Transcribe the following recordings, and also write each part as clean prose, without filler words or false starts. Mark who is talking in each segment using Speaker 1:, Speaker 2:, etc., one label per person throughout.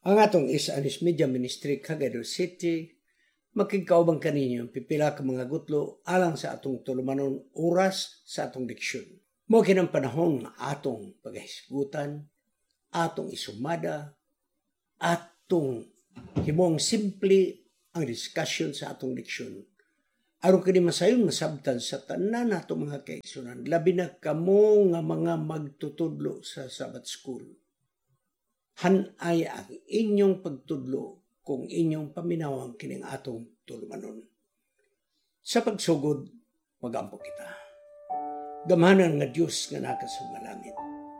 Speaker 1: Ang atong Is-Anis Media Ministry, Cagayan City, makikaubang kaninyo, pipila ka mga gutlo, alang sa atong tulumanon oras sa atong leksyon. Mo kinang panahon nga atong paghisgutan, atong isumada, atong himong simple ang discussion sa atong leksyon. Aron kini masayong masabtan sa tanan nato mga kaigsunan, labi na kamo nga mga magtutudlo sa Sabbath School. Hanay ang inyong pagtudlo kung inyong paminawang kining atong tulumanon. Sa pagsugod, magampo kita. Gamahanan nga Diyos nga naka sa mga langit.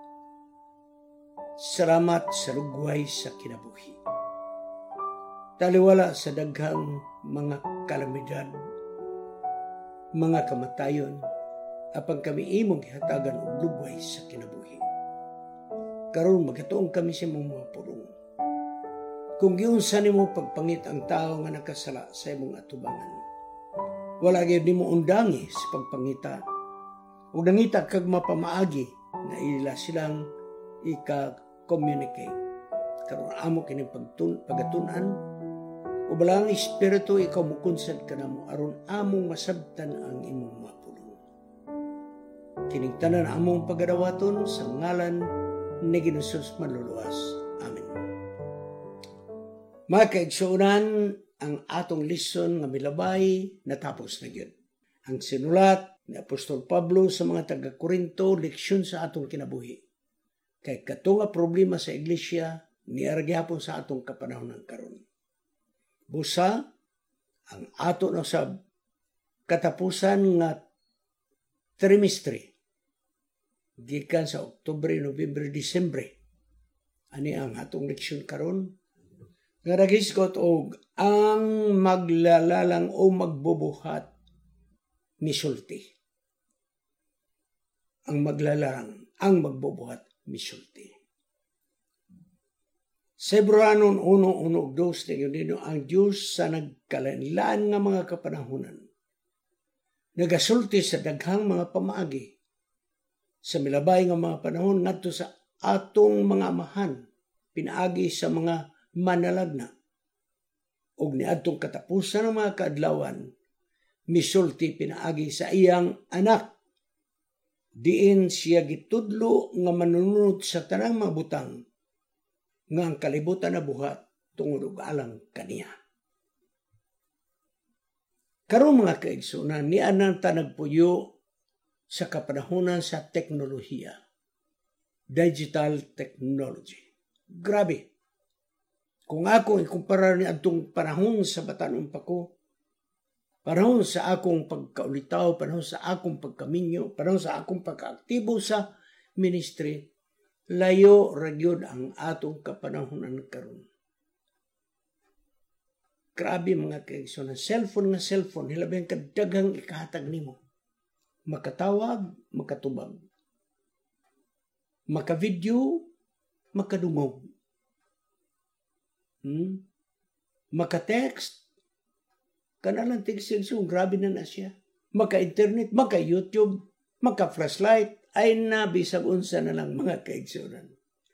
Speaker 1: Salamat sa lugway sa kinabuhi. Taliwala sa daghang mga kalamidad, mga kamatayon, apang kami imong gihatagan og lugway sa kinabuhi. Karon magatuong kami sa imong mga pulong. Kung giunsa nimo pagpangit ang tao nga nakasala sa imong atubangan, wala gyud nimo undangi sa pagpangita. Ug nangita kag mapamaagi na ila silang ika-communicate. Karon amo kini pagatunan o balang espiritu ikaw mo konsent kanamo aron among masabtan ang imong mga pulong. Kining tanan among pagadawaton sa ngalan ni Ginoong Manluluwas. Amen. Mga kaigsuonan, ang atong lesson nga milabay natapos na gyud. Ang sinulat ni Apostol Pablo sa mga taga-Korinto, leksyon sa atong kinabuhi. Kay kato nga problema sa iglesia, niargyapon sa atong kapanahonan karon. Busa, ang ato na sa katapusan nga trimestre, gikan sa Oktubre, Nobyembre, Disyembre. Ani ang atong leksyon karon. Nga nagisgot og ang maglalalang o magbubuhat misulti. Ang maglalarang, ang magbubuhat misulti. Sa Hebreanon 1:1-2 tingnan ang Dios sa nagkalainlain nga mga kapanahunan. Nagasulti sa daghang mga pamaagi sa milabay nga mga panahon ngadto sa atong mga amahan, pinaagi sa mga manalagna. Og niadtong katapusan ng mga kaadlawan, misulti pinaagi sa iyang anak. Diin siya gitudlo nga manunod sa tanang mga butang nga ang kalibutan na buhat tungod og alang kaniya. Karon mga kaigsunan, nianan ta nagpuyo sa kapanahunan sa teknolohiya, digital technology. Grabe. Kung ako ikumpara ni atong panahon sa batanon pa ko, panahon sa akong pagkaulitaw, panahon sa akong pagkaminyo, panahon sa akong pagkaaktibo sa ministry, layo ragyod ang atong kapanahonan karon. Grabe mga kaigsunan, cellphone nga cellphone, hilabing kadaghang ikahatag nimo. Makatawag, makatubag. Makavideo, makadungog. Maka-text, kanalang text grabe na siya. Maka-internet, maka-YouTube, maka-flashlight, ay nabisag unsa na lang mga kaigsunan.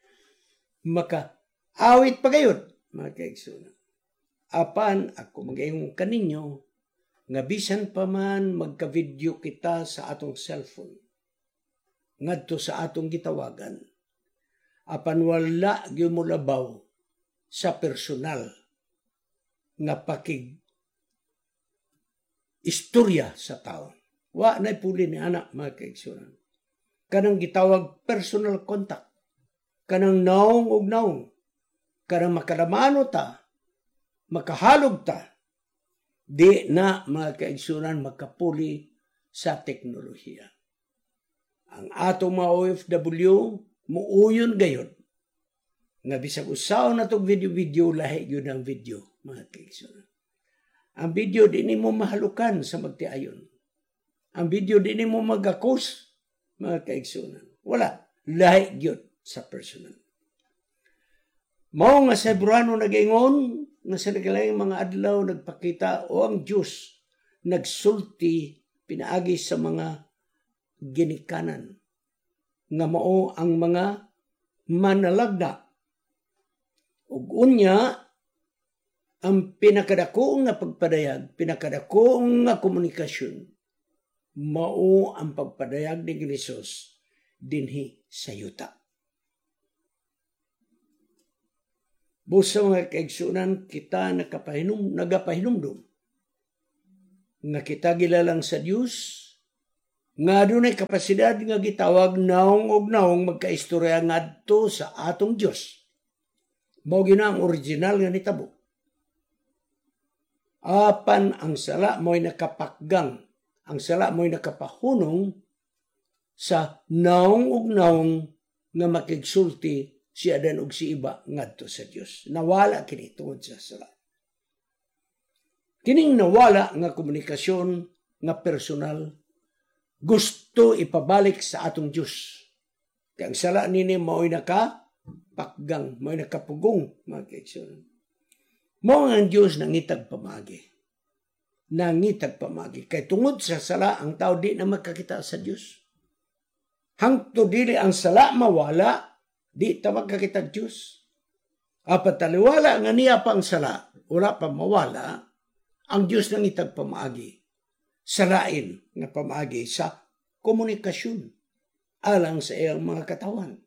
Speaker 1: Maka-awit pa gayon, mga kaigsunan. Apan, ako magayong kaninyo, nga bisan pa man magka-video kita sa atong cellphone, ngadto sa atong gitawagan, apan wala gyud mo labaw sa personal nga pakig istorya sa tao. Wa na puli ni anak mga kaigsunan. Kanang gitawag personal contact, kanang naong og naong, kanang makalamano ta, makahalog ta, di na mga kaigsunan makapuli sa teknolohiya. Ang atong mga OFW, muuyon gayon, nga bisag usaw na itong video, lahi yun ang video, mga kaigsunan. Ang video, di ni mo mahalukan sa magtiayon. Ang video, di ni mo magakos, mga kaigsunan. Wala, lahi yun sa personal. Mao nga sa Hebreano nag-ingon, nga sa nagalayang mga adlaw nagpakita o ang Diyos nagsulti pinaagi sa mga ginikanan nga mao ang mga manalagda Ug unya, ang pinakadako nga pagpadayag, pinakadako nga komunikasyon, mao ang pagpadayag ni Hesus dinhi sa yuta. Busa mga kaigsunan, kita nagapahinumdum nga kita gilalang sa Dios, nga adunay kapasidad nga gitawag naong og naong magkaistorya ngadto sa atong Dios. Mao gina ang original nga nitabo. Apan ang sala mo'y nakapakgang, ang sala mo'y nakapahunong sa naong ug naong nga makigsulti si Adan ug si Iba ngadto sa Dios. Nawala kini tungod sa sala. Kining nawala nga komunikasyon nga personal gusto ipabalik sa atong Dios. Kaya ang sala nini mao'y nakapakgang, mao'y nakapugong, mga kaigsunan. Mao ang Dios nangitag pamagi. Nangitag pamagi. Kay tungod sa sala, ang tao di na magkakita sa Dios. Hangtod dili ang sala mawala, di ta magkakita Dios. Apat taliwala nga niya pa ang sala, wala pa mawala, ang Dios nangitag pamagi. Salain nga pamagi sa komunikasyon alang sa iyang mga katawan.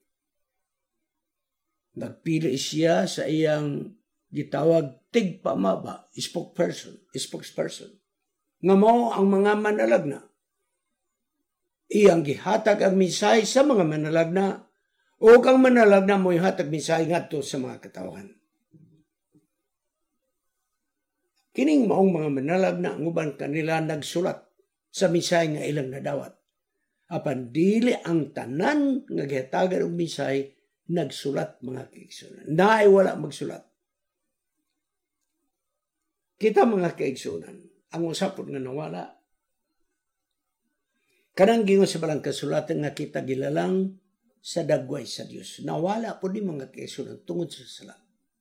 Speaker 1: Nagpili siya sa iyang gitawag tigpamaba, spokesperson. Nga mao ang mga manalagna. Iyang gihatag ang minsay sa mga manalagna o ang manalagna mo'y hatag minsay ngadto sa mga katawan. Kining maong mga manalagna ang uban kanila nagsulat sa minsay nga ilang nadawat. Apan dili ang tanan nga gihatagan og minsay nagsulat mga kaigsunan. Naay wala magsulat. Kita mga kaigsunan, ang usapon nga nawala. Kanang gingon sa balang kasulatan nga kita gilalang sa dagway sa Dios. Nawala po ni mga kaigsunan tungod sa sala.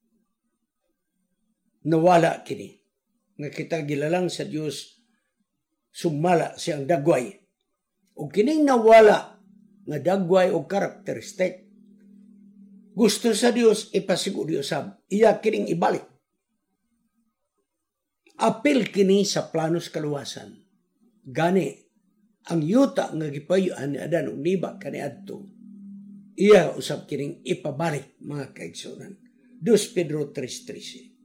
Speaker 1: Nawala kini. Nga kita gilalang sa Dios, sumala siyang dagway. O kining nawala nga dagway o karakteristik, gusto sa Dios ipasiguro sab, iya kining ibalik. Apil kini sa planos kaluwasan. Gani, ang yuta nga gipayuan ni Adan ug ni Iba kaniadto, iya usab kining ipabalik mga kaigsunan. 2 Pedro 3:13.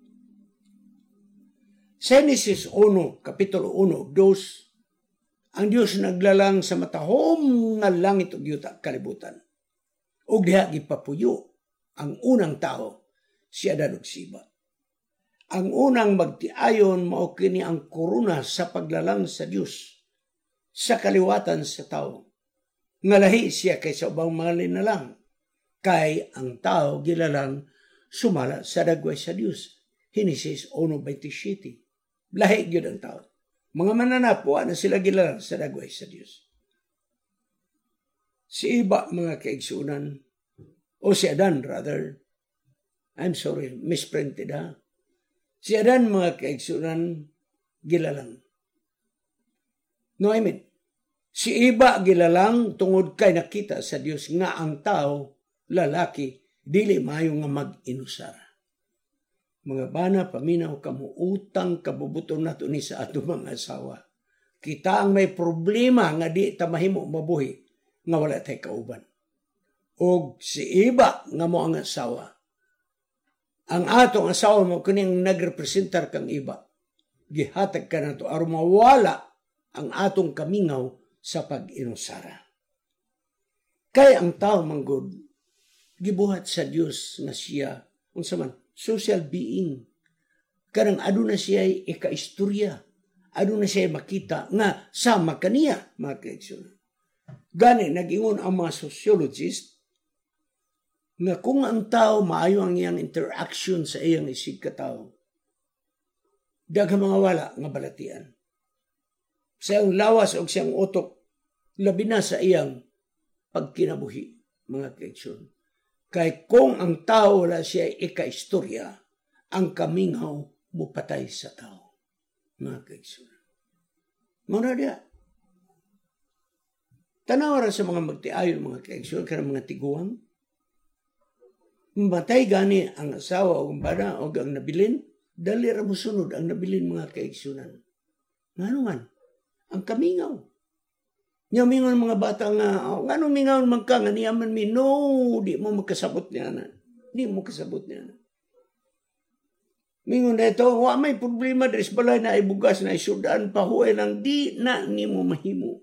Speaker 1: Genesis 1, Kapitulo 1, 2, ang Diyos naglalang sa matahom nga langit ug yuta kalibutan. Ug diha gipapuyo ang unang tao, si Adan ug si Iba. Ang unang magtiayon mao kini ang korona sa paglalang sa Dios sa kaliwatan sa tao. Nga lahi siya kaysa ubang mga linalang. Kay ang tao gilalang sumala sa dagway sa Dios. Genesis 1:27. Lahi gyud ang tao. Mga mananapo na sila gilalang sa dagway sa Dios. Si Iba mga kaigsunan o si Adan rather. I'm sorry, misprinted ha. Si Adan mga kaigsunan gilalang. No, I mean, si Iba gilalang tungod kay nakita sa Dios nga ang tao, lalaki, dili maayo nga mag-inusara. Mga bana, paminaw, kamuutang, kabubuton nato ni sa ato mga asawa. Kita ang may problema nga di ta mahimo mabuhi nga wala tay kauban. Og si Iba nga mo ang asawa. Ang atong asawa mo kuning nagrepresentar kang Iba. Gihatag ka na to aron mawala ang atong kamingaw sa pag-inusara. Kay ang tao manggod gibuhat sa Dios nga siya unsa man social being. Karang aduna siya ikaistorya. Aduna siya makita nga sama kaniya mga kaigsunan. Gani nag-ingon ang mga sociologist nga kung ang tao maayo ang iyang interaction sa iyang isig katao, daghang mga wala nga balatian. Sa iyang lawas o siyang utok, labi na sa iyang pagkinabuhi, mga kaigsunan. Kay kung ang tao wala siya ikaistorya, ang kamingaw mupatay sa tao. Mga kaigsunan. Muna diya. Tanaw ra sa mga magtiayon, mga kaigsunan, kanang mga tiguang. Matay gani ang asawa o bana o ang nabilin, dali ra musunod ang nabilin mga kaigsunan. Ngano man, ang kamingaw. Nya mingon mga bata nga, ngano mingaw man ka nga niyaman mi, no, di mo makasabot niya na. Di mo kasabot niya na. Mingon na ito, may problema dres balay na ibugas na isudan pahuay lang, di na ni mo mahimo.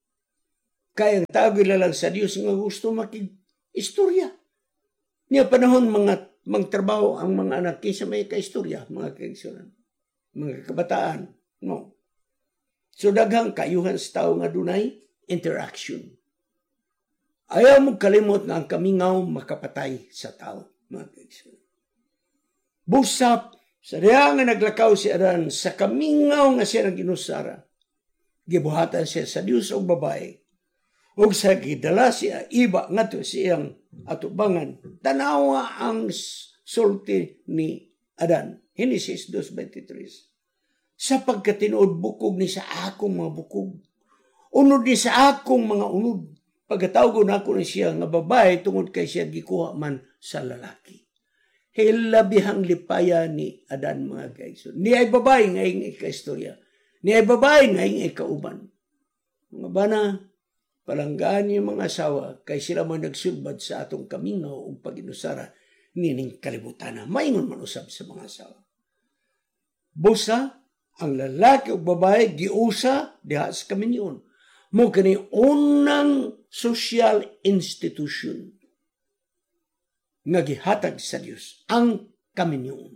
Speaker 1: Kaya tawag lang sa Dios nga gusto makig-istorya. Niya panahon mga trabaho ang mga anak kaysa may kaistorya, mga kaigsunan, mga kabataan. No. So daghang kayuhan sa tao nga dunay interaction. Ayaw mo kalimot nga ang kamingaw makapatay sa tao, mga kaigsunan. Busap, sa diya nga naglakaw si Adan, sa kamingaw nga siya ginusara, gibuhatan siya sa Dios o babae, o sa gidala siya, iba nga to siyang atubangan, tanawa ang sulti ni Adan. Genesis 2:23. Sa pagkatinuod bukog ni sa akong mga bukog, unod ni sa akong mga unod, pagkatawag na ako ni siya nga babae, tungod kay siya gikuha man sa lalaki. Hilabihang lipaya ni Adan, mga kaigsoon. Ni ay babae ngayong ikaistorya. Ni ay babae ngayong ikauban. Mga bana, palanggaan yung mga asawa, kay sila mo nagsulbad sa atong kamingaw o paginusara, nining kalibutan na. Maingon man usab sa mga asawa. Busa, ang lalaki o babae, giusa, diha sa kaminyon. Mo kani unang social institution nga gihatag sa Dios, ang kaminyon.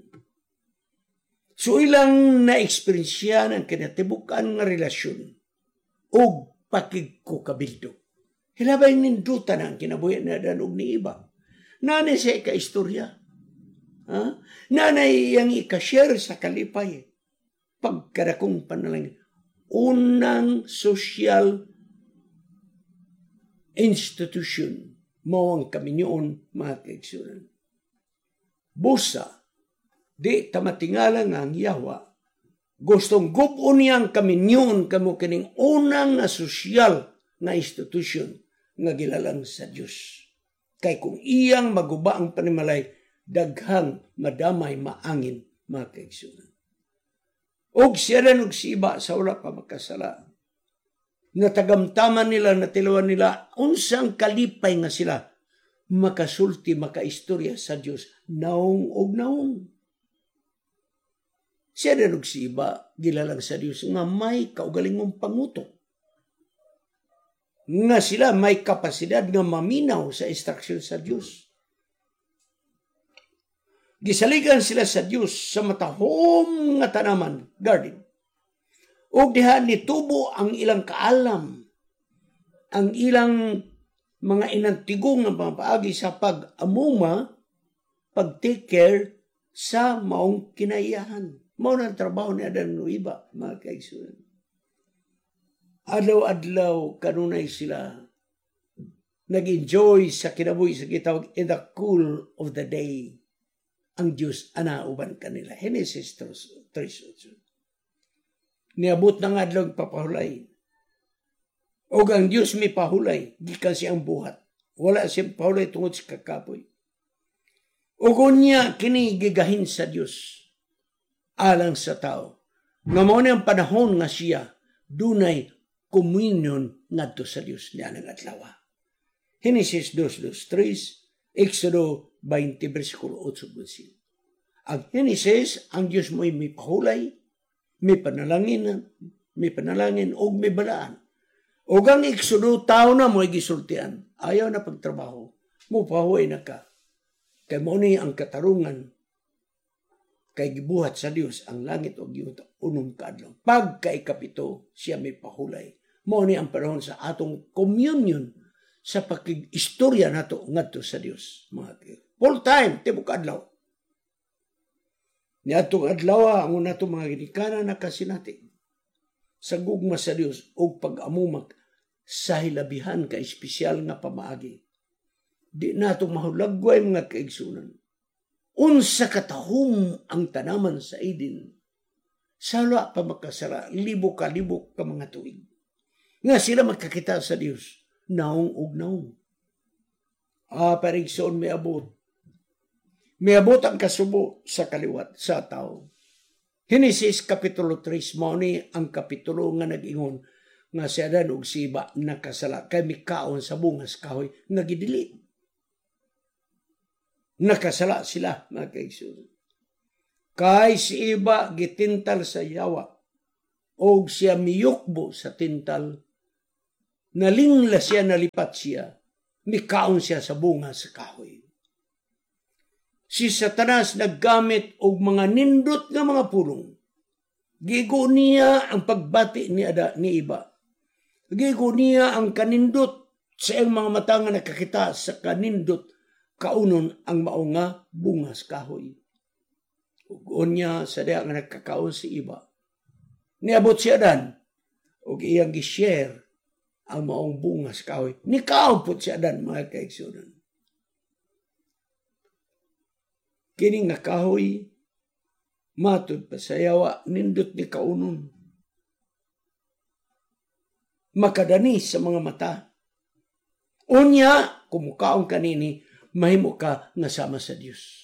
Speaker 1: So ilang na-eksperyensya ng kinatibukan nga relasyon o pakigkukabildo. Hilabay nindutan ang kinabuhi na danog ni iba. Nanay siya ika-istorya. Nanay yang ika-share sa kalipay. Pagkadakong panalangin. Unang social institution mo ang kaminyoon, mga kaigsunan. Busa, di tamatingala nga ang Yahwa, gustong gubon niyang kaminyoon kamo kining unang na social na institution nga gilalang sa Diyos. Kay kung iyang maguba ang panimalay, daghang madamay maangin, mga kaigsunan. Og siya rin og siba sa wala pa makasala. Natagamtaman nila, natilawan nila, unsang kalipay nga sila makasulti, makaistorya sa Diyos, naong og naong. Siya rin og siba, gilalang sa Diyos, nga may kaugalingong pangutok. Nga sila may kapasidad nga maminaw sa instruction sa Diyos. Gisaligan sila sa Diyos sa matahom nga tanaman, garden. O diha nitubo ang ilang kaalam, ang ilang mga inantigong nga paagi sa pag-amuma, pag-take care sa maong kinaiyahan. Mao na ang trabaho ni Adan no iba, mga kaigsunan. Adlaw-adlaw kanunay sila nag-enjoy sa kinabuhi sa gitawag in the cool of the day. Ang Diyos anauban kanila. Genesis 3:8. Niabot na nga adlaw papahulay. O ang Diyos may pahulay, gikan siyang buhat. Wala siyang pahulay tungod sa kakapoy. O niya kini gigahin sa Diyos alang sa tao. Nga mo na ang panahon nga siya dunay communion ngadto sa Diyos niya ng adlaw. Genesis 2:3, Exodo 20, versikulo 8. Ang Genesis, ang Diyos mo'y may pahulay, may panalangin o may balaan. O ang Exodo, tao na mo'y gisultian. Ayaw na pagtrabaho. Mupahuay na ka. Kay mo ni ang katarungan kay gibuhat sa Dios ang langit o giyuta unong kaadlaw. Pagka ikapito, siya may pahulay. Mo ni ang panahon sa atong communion sa pakig-istorya nato ngadto sa Dios. Full time, tibok adlaw. Ni atong adlaw ang nato mga ginikanan na kasinati sa gugma sa Dios o pag-amumak sa hilabihan ka espesyal nga pamaagi. Di nato mahulagway mga kaigsunan. Unsa katahom ang tanaman sa Eden. Sala pa makasara, libo ka mga tuig. Nga sila magkakita sa Dios, naong ug naong. Parigsoon may abot. miabot ang kasubo sa kaliwat sa tao. Genesis Kapitulo 3, mao ni ang kapitulo nga nag-ingon nga si Adan ug si Eva nakasala kay mikaon sa bungas kahoy nga gidili. Nakasala sila, mga kaigsoon. Kay si Eva gitintal sa yawa o siya miyukbo sa tintal, nalingla siya, nalipat siya, mikaon siya sa bunga sa kahoy. Si Satanas naggamit og mga nindot nga mga pulong. Gigo niya ang pagbati ni Eva. Gigo niya ang kanindot sa iyang mga mata nga nakakita sa kanindot kaunon ang maunga bungas kahoy. Ug unya sa diha nga nagkakaon si Eva. Niabot si Adan ug iyang gi-share ang maong bungas kahoy. Nikaon pud si Adan, mga kaigsunan. Kini nga kahoy matud pa sa yawa nindot ni kaunon. Makadani sa mga mata. Unya, kumukaon kanini, mahimo ka nga sama sa Dios.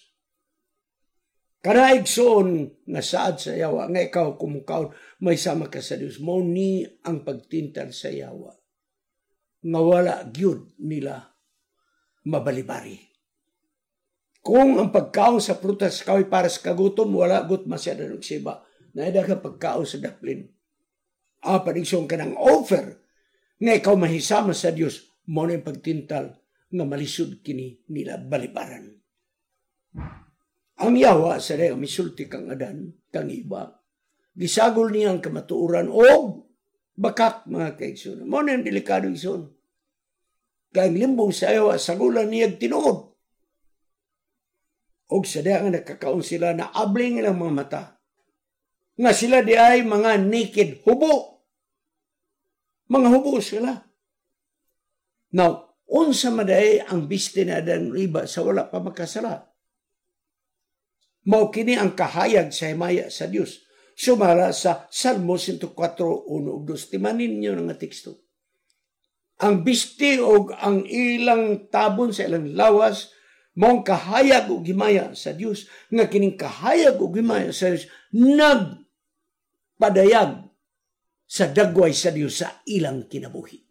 Speaker 1: Kanaigsoon nga saad sa yawa, nga ikaw kumukaon, may sama ka sa Dios. Mao ni ang pagtintal sa yawa. Nga wala gyud nila mabalibari. Kung ang pagkaon sa prutas kahoy para sa kagutom, wala gut masyado ng siba. Naida ka pagkaon sa daplin. Paningsong ka ng offer nga ikaw mahisama sa Dios, mo na yung pagtintal nga malisod kini nila balibaran. Ang yawa sa dayang misulti kang Adan, kang Eva, gisagol niya ang kamatuuran o bakak, mga kaigsoon. Mo na yung delikado igsoon. Kaya limbong sa yawa, sagulan niya tinuod. O sa dayang nakakaon sila na abling ilang mga mata. Nga sila di ay mga naked hubo. Mga hubo sila. Now, unsa maday ang biste na Adan Eva sa wala pa makasala? Mao kini ang kahayag sa himaya sa Dios. Sumala sa Salmo 104:1-2. Timanin niyo nga teksto. Ang biste o ang ilang tabon sa ilang lawas, maong kahayag o himaya sa Dios. Nga kining kahayag o himaya sa Dios, nagpadayag sa dagway sa Dios sa ilang kinabuhi.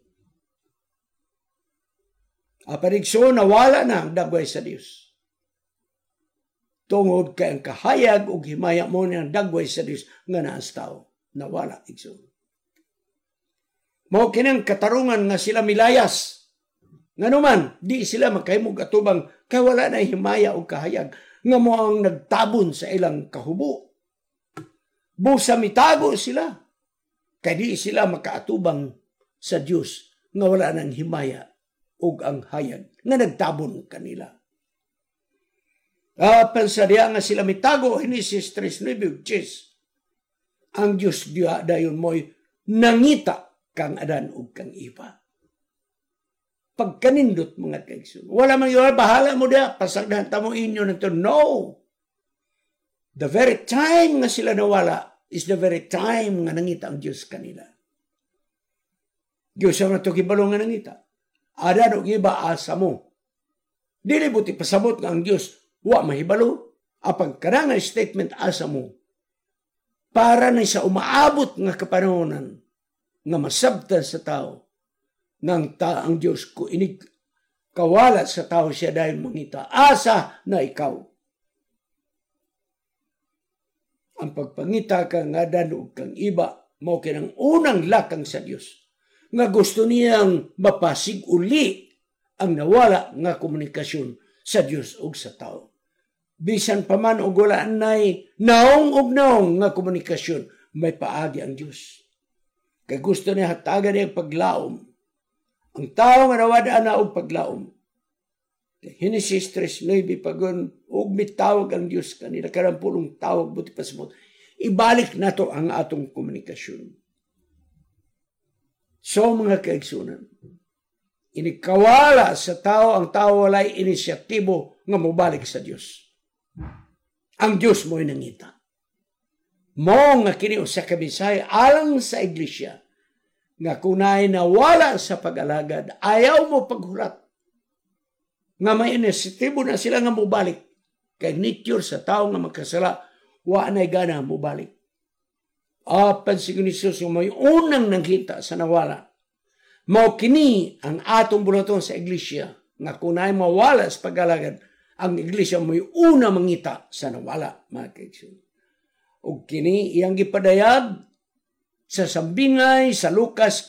Speaker 1: Aparigso, nawala na ang dagway sa Dios. Tungod kay ang kahayag o himaya mo niyang dagway sa Dios nga naas tao. Nawala, igsoon. Mao kinang katarungan nga sila milayas. Nga naman, di sila makahimog atubang kay wala na himaya o kahayag nga mo ang nagtabon sa ilang kahubo. Busa mitago sila. Kay di sila makaatubang sa Dios nga wala nang himaya o ang hayag nga nagtabon kanila. Pansadya nga sila mitago, Genesis 3:9. Ang Diyos diya dayon mo'y nangita kang Adan ug kang Eva. Pagkanindot, mga kaigsoon. Wala man yun, bahala mo diya, pasagdahan tamo inyo na ito. No! The very time nga sila nawala is the very time nga nangita ang Diyos kanila. Diyos ang ito kibalo nga nangita. Adan ug Eva asa mo. Dili buti pasabot nga ang Diyos wa mahibalo, apang karangay statement asa mo, para na sa umaabot nga kapanahonan, nga masabtan sa tao, ng ang Diyos ko inig kawalat sa tao siya dahil mangita, asa na ikaw. Ang pagpangita kang Adan ug kang Eva, mao kinang unang lakang sa Diyos, nga gusto niyang mapasig uli ang nawala nga komunikasyon sa Diyos ug sa tao. Bisan pa man og wala nay naong ug naong nga komunikasyon, may paagi ang Diyos. Kay gusto niya hatagan niya paglaom. Ang tao nga nawada na og paglaom. Genesis 3:9 pagon og mitawag ang Diyos kanila karang pulong tawag buti pasabot. Ibalik nato ang atong komunikasyon. So mga kaigsunan, inikawala sa tao, ang tao walay inisyatibo nga mobalik sa Diyos. Ang Diyos mo'y nangita. Mo nga kini usa ka Bisaya alang sa iglesia nga kunay nawala sa pag-alagad, ayaw mo paghulat nga may inisyatibo na sila nga mobalik. Kay nature sa tao nga magkasala, wa na'y gana mo balik. Apan si Jesus yung may unang nangkita sa nawala. Mao kini ang atong bulaton sa iglesia nga kunay mawala sa pagalagad, ang iglesia may una mangita sa nawala, mga kaigsoon. O kini iyang gipadayag sa sambingay sa Lucas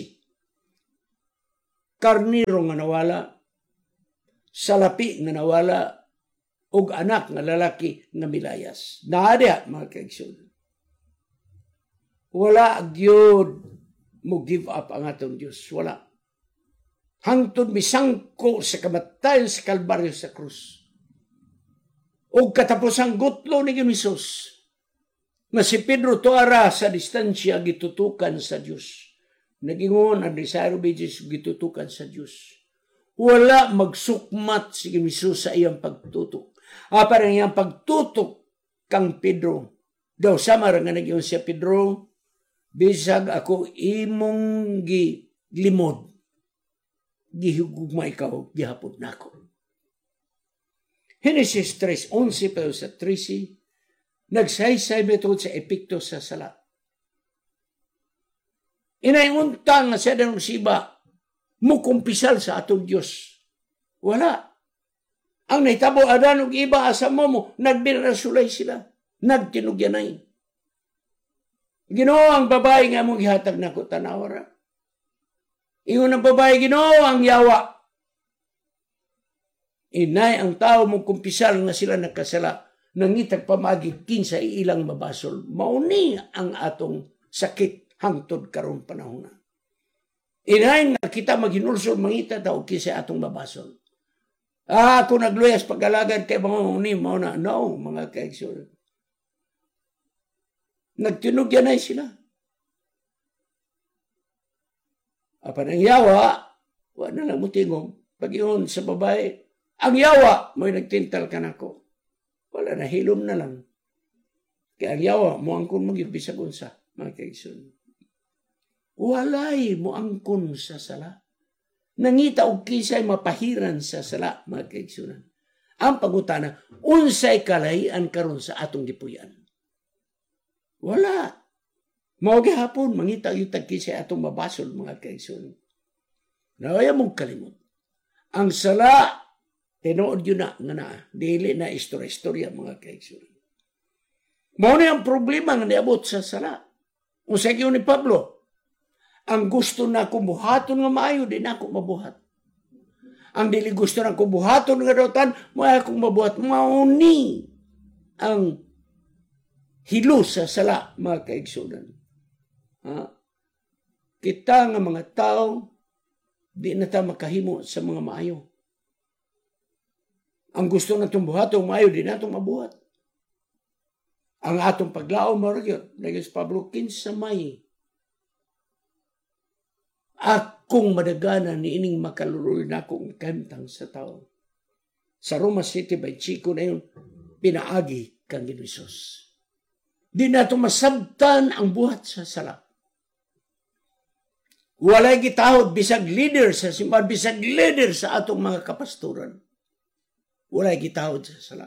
Speaker 1: 15. Karniro nga nawala, salapi nga nawala, og anak nga lalaki nga milayas. Naadya, mga kaigsoon. Wala gyud mo give up ang atong Diyos. Wala. Hangtod misangko sa kamatayon sa Kalbaryo sa krus. O katapos ang gutlo ni Jesus, na si Pedro tuara sa distansya gitutukan sa Diyos. Nagingon ang desire of Jesus gitutukan sa Diyos. Wala magsukmat si Jesus sa iyang pagtutok. Parang iyang pagtutok kang Pedro. Daw sama nga nagingon siya, Pedro, bisag ako imong gilimod, gihugugma ikaw, gihapod na ako. Genesis 3:11 pero sa 13, nagsaysay metod sa epekto sa sala. Inayunta nga siya ng siba, mukumpisal sa atong Diyos. Wala. Ang naitabo adan og iba asa mo, nagbirasulay sila, nagtinugyanay. Ginoo ang babae nga mong gihatag nako tanawara. Ingon ang babae, Ginoo ang yawa. Inay ang tao mong kumpisal nga sila nagkasala, nangitag pamagi kinsa ilang mabasol. Mauni ang atong sakit hangtod karon panahon na. Inay nga kita maghinulsol mangita daw kinsa atong mabasol. Kung nagluyas pag-alagad kay mga uni, mauna, no, mga kaigsoon. Nagtinugyan ay sila. Apan ang yawa, wala na lang mo tingong. Pag-iyon sa babae, ang yawa, mo'y nagtintal ka na ko. Wala na, hilom na lang. Kaya ang yawa, mo angkon mag-ibisag unsa, mga kaigsoon. Walay mo angkon sa sala. Nangita og kisay mapahiran sa sala, mga kaigsunan. Ang pangutana, unsay kalahian karon sa atong gipuyan? Wala. Mao gihapon mangita yung tagkisay atong mabasol, mga kaigsunan. Nawaya mong kalimot. Ang sala, tinuod yun na, dili na istorya-istorya, mga kaigsunan. Mao na ang problema nga niabot sa sala. Unsay gyud ni Pablo, ang gusto na kumuhaton nga maayo, di na ako mabuhat. Ang dili gusto na kumuhaton nga dautan, mo akong mabuhat. Mauni ang hilo sa sala, mga kaigsunan. Kita nga mga tao, di na ta makahimo sa mga maayo. Ang gusto na itong buhatong maayo, di na itong mabuhat. Ang atong paglao, maragyo, naging Pablo, kinsa may akong madaganan ni ining makalululoy na akong kantang sa tao. Sa Roma City by Chico na yun, pinaagi kang Ginoos. Di na ito masabtan ang buhat sa sala. Walay gitahod, bisag leader sa simbahan, bisag leader sa atong mga kapasturan. Walay gitahod sa sala.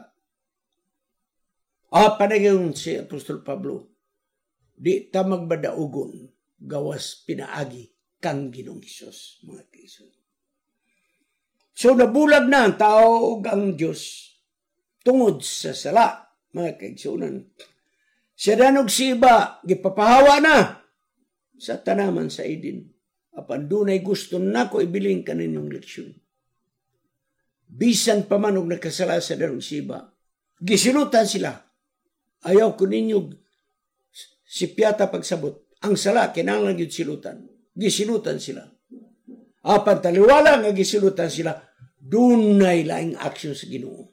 Speaker 1: Panagayon si Apostol Pablo, di ta magbadaugon, gawas pinaagi kang Ginoong Hesus, mga kaisun. So nabulag na ang tao ug ang Diyos tungod sa sala, mga kaigsunan. Siya danog si iba, gipapahawa na sa tanaman sa Eden. Apan dunay gusto nako ibilin kaninyong leksyon. Bisan pa man og nagkasala sa danog si iba, gisilutan sila. Ayaw ko ninyo si piyata pagsabot. Ang sala, kinahanglan gyud silutan. Gisilutan sila. Apan taliwala nga gisilutan sila, dunay laing aksyon sa Ginoo.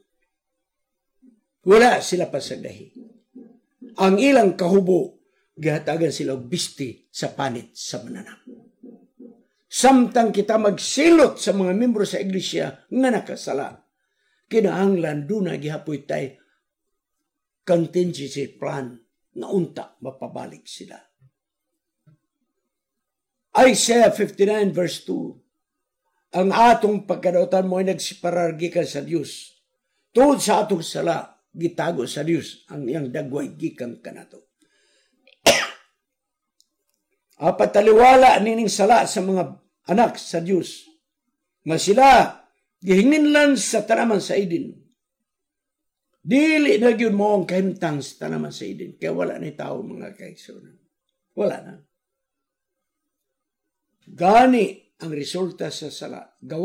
Speaker 1: Wala sila pasagdahi. Ang ilang kahubo, gihatagan sila og bisti sa panit sa mananap. Samtang kita magsilot sa mga membro sa iglesia nga nakasala, kinahanglan dunay gihapoy tay contingency plan nga unta mapabalik sila. Isaiah 59 verse 2, ang atong pagkadautan mo ay nagsiparar gikan sa Dios. Tungod sa atong sala, gitago sa Dios ang iyang dagway gikan kanato. Pataliwala nining sala sa mga anak sa Dios nga sila gihinginlan sa tanaman sa Eden. Dili na gyud mo ang kahimtang sa tanaman sa Eden kaya wala ni tao mga kaigsunan. Wala na. Gani ang resulta sa sala.